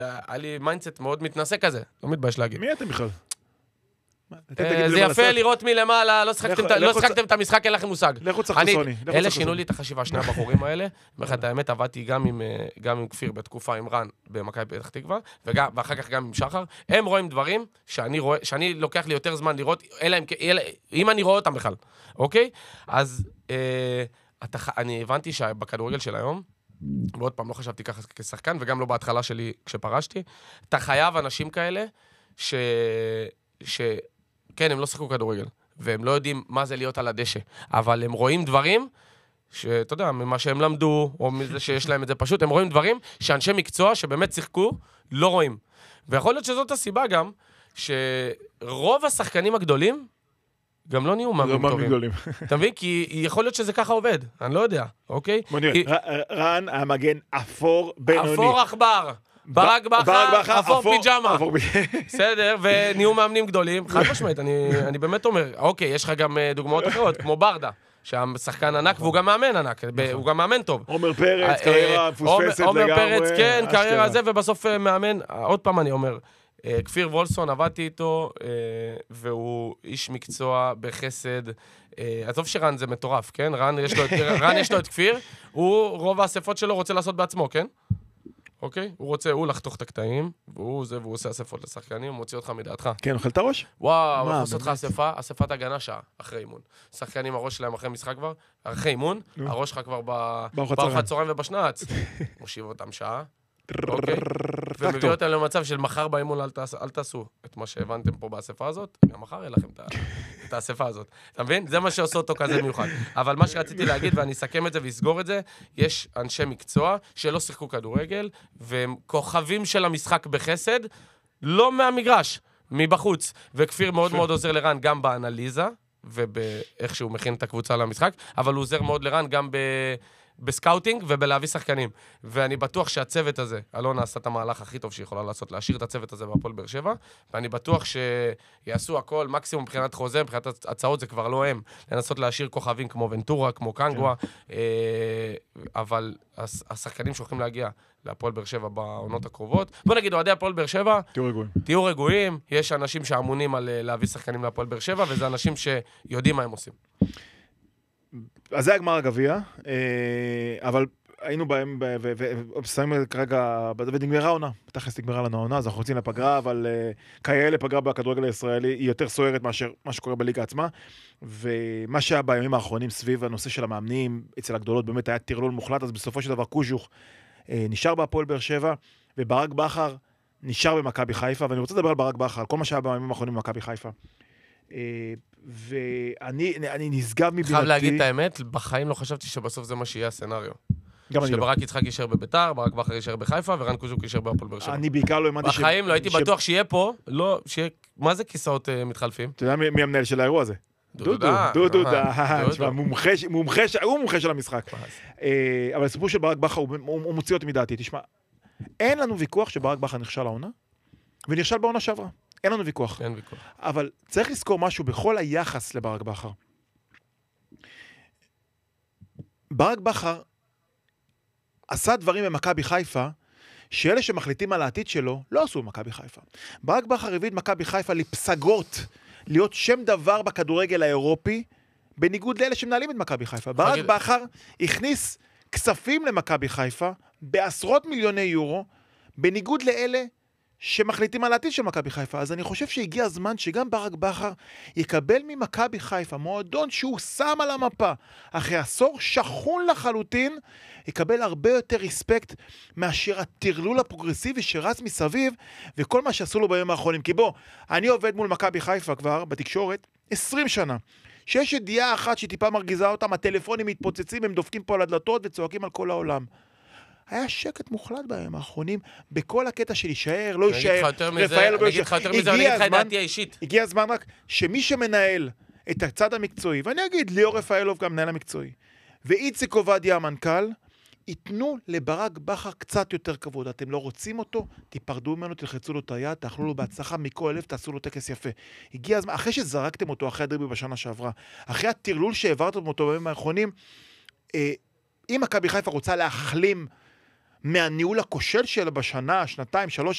היה לי מיינדסט מאוד מתנשא כזה, לא מתבייש להגיד. מי אתם בכלל? זה יפה לראות מלמעלה, לא שחקתם את המשחק, אין לכם מושג. לכו צחקו סוני. אלה שינו לי את החשיבה, שני הבחורים האלה. את האמת, עבדתי גם עם כפיר בתקופה, עם רן במכבי פתח תקווה, ואחר כך גם עם שחר. הם רואים דברים שאני לוקח לי יותר זמן לראות, אם אני רואה אותם בכלל, אוקיי? אז אני הבנתי שבכדורגל של היום, ועוד פעם לא חשבתי ככה כשחקן, וגם לא בהתחלה שלי כשפרשתי, אתה חייב אנשים כאלה כן, הם לא שחקו כדורגל, והם לא יודעים מה זה להיות על הדשא, אבל הם רואים דברים, שאתה יודע, ממה שהם למדו, או מזה שיש להם את זה פשוט, הם רואים דברים שאנשי מקצוע שבאמת שיחקו, לא רואים. ויכול להיות שזאת הסיבה גם, שרוב השחקנים הגדולים, גם לא נהיו מאמנים טובים. אתה מבין? כי יכול להיות שזה ככה עובד, אני לא יודע, אוקיי? בוא נראה, רן המגן אפור בינוני. אפור עכבר. ברק בכר, אפור פיג'מה. בסדר, ונהיו מאמנים גדולים. חד משמעית, אני באמת אומר, אוקיי, יש לך גם דוגמאות אחרות, כמו ברדה, שהשחקן ענק, והוא גם מאמן ענק, הוא גם מאמן טוב. עומר פרץ, קריירה מפוספסת לגמרי. עומר פרץ, כן, קריירה זה, ובסוף מאמן. עוד פעם אני אומר, כפיר וולסון, עבדתי איתו, והוא איש מקצוע בחסד. עזוב שרן זה מטורף, כן? רן יש לו את כפיר, הוא רוב האספות שלו רוצה לעשות בעצמו, כן? אוקיי? הוא לחתוך את הקטעים, והוא עושה אספות לשחקנים, הוא מוציא אותך מדעתך. כן, אוכל את הראש? וואו, הוא עושה אותך אספת הגנה שעה, אחרי אימון. שחקנים, הראש שלהם אחרי משחק כבר, אחרי אימון, הראש שלך כבר בארוחת צהריים ובשנץ. מושיב אותם שעה, אוקיי? ומביא אותם למצב של מחר באימון, אל תעשו את מה שהבנתם פה באספה הזאת, גם מחר אין לכם את האספה הזאת. אתה מבין? זה מה שעושה אותו כזה מיוחד. אבל מה שרציתי להגיד, ואני אסכם את זה ואסגור את זה, יש אנשי מקצוע שלא שיחקו כדורגל, והם כוכבים של המשחק בחסד, לא מהמגרש, מבחוץ. וכפיר מאוד מאוד עוזר לרן גם באנליזה, ובאיך שהוא מכין את הקבוצה למשחק, אבל הוא עוזר מאוד לרן גם בסקאוטינג ובלהביא שחקנים. ואני בטוח שהצוות הזה, אלונה עשתה את המהלך הכי טוב שיכולה לעשות, להשאיר את הצוות הזה בהפועל באר שבע, ואני בטוח שיעשו הכל, מקסימום מבחינת חוזה, מבחינת הצעות זה כבר לא הם, לנסות להשאיר כוכבים כמו ונטורה, כמו קנגווה, אבל השחקנים שהולכים להגיע להפועל באר שבע בעונות הקרובות. בוא נגיד, אוהדי הפועל באר שבע, תהיו רגועים, יש אנשים שאמונים על להביא שחקנים להפועל באר שבע, וזה אנשים שיודעים מה הם עושים. אז זה הגמר הגביע, אבל היינו בהם, ושמים כרגע, ונגמרה העונה, תכף נגמרה לנו העונה, אז אנחנו רוצים לפגרה, אבל כאלה פגרה בכדורגל הישראלי היא יותר סוערת מאשר מה שקורה בליגה עצמה, ומה שהיה בימים האחרונים סביב הנושא של המאמנים, אצל הגדולות באמת היה טרלול מוחלט, אז בסופו של דבר קוז'וך נשאר בהפועל באר שבע, וברק בכר נשאר במכבי חיפה, ואני רוצה לדבר על ברק בכר, על כל מה שהיה בימים האחרונים במכבי חיפה. ואני נשגב מבינתי. חייב להגיד את האמת, בחיים לא חשבתי שבסוף זה מה שיהיה הסצנריו. שברק יצחק יישאר בביתר, ברק בכר יישאר בחיפה, ורן קוז'וק יישאר בהפועל באר שבע. אני בעיקר לא האמנתי בחיים לא הייתי בטוח שיהיה פה, מה זה כיסאות מתחלפים? אתה יודע מי המנהל של האירוע הזה? דודו, הוא מומחה של המשחק. אבל הסיפור של ברק בכר, הוא מוציא אותי מדעתי. תשמע, אין לנו ויכוח שברק בכר נכשל העונה, ונכשל בעונה שעברה. אין לנו ויכוח. אין ויכוח. אבל צריך לזכור משהו בכל היחס לברק בכר. ברק בכר עשה דברים במכבי חיפה, שאלה שמחליטים על העתיד שלו, לא עשו במכבי חיפה. ברק בכר הביא את מכבי חיפה לפסגות, להיות שם דבר בכדורגל האירופי, בניגוד לאלה שמנהלים את מכבי חיפה. ברק בכר הכניס כספים למכבי חיפה, בעשרות מיליוני יורו, בניגוד לאלה שמחליטים על העתיד של מכבי חיפה. אז אני חושב שהגיע הזמן שגם ברק בכר יקבל ממכבי חיפה, מועדון שהוא שם על המפה, אחרי עשור שכון לחלוטין, יקבל הרבה יותר ריספקט מאשר הטרלול הפרוגרסיבי שרץ מסביב, וכל מה שעשו לו בימים האחרונים. כי בוא, אני עובד מול מכבי חיפה כבר בתקשורת 20 שנה. שיש ידיעה אחת שטיפה מרגיזה אותם, הטלפונים מתפוצצים, הם דופקים פה על הדלתות וצועקים על כל העולם. היה שקט מוחלט בימים האחרונים, בכל הקטע של יישאר, לא יישאר, רפאל לא יישאר. הגיע הזמן רק שמי שמנהל את הצד המקצועי, ואני אגיד, ליאור רפאלוב גם מנהל המקצועי, ואיציק עובדיה המנכ"ל, ייתנו לברק בכר קצת יותר כבוד. אתם לא רוצים אותו, תיפרדו ממנו, תלחצו לו את היד, תאכלו לו בהצלחה מכל הלב, תעשו לו טקס יפה. הגיע הזמן, אחרי שזרקתם אותו אחרי הדרבי בשנה שעברה, אחרי הטרלול שהעברתם אותו בימים האחרונים, אם מכבי חיפה רוצה להחלים מהניהול הכושל שלה בשנה, שנתיים, 3